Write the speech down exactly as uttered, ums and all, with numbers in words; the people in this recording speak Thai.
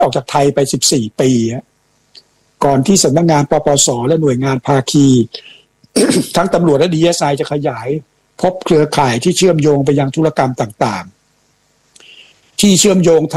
ออกจากไทยไปสิบสี่ปีก่อนที่สำนักงานปปสและหน่วยงานภาคี ทั้งตำรวจและ ดี เอส ไอ จะขยายพบเครือข่ายที่เชื่อมโยงไปยังธุรกรรมต่างๆที่เชื่อมโยง